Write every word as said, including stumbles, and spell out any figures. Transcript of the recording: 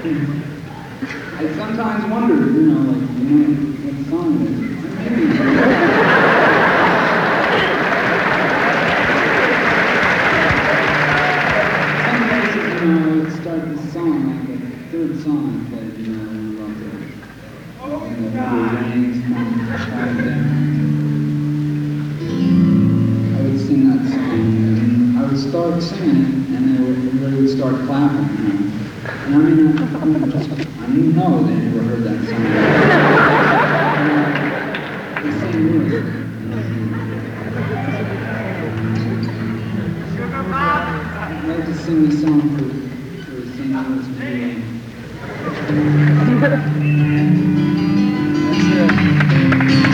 I sometimes wonder, you know, like, you know, what song it is. Maybe. Some places, you know, I would start the song, like the third song I played, you know, and love it. And the rains come shining down. I would sing that song, and I would start singing it, and they would, everybody would start clapping, you know. And I mean, I, I, mean, just, I didn't know they never heard that song. And, uh, the same lyrics. I'd like to sing this song for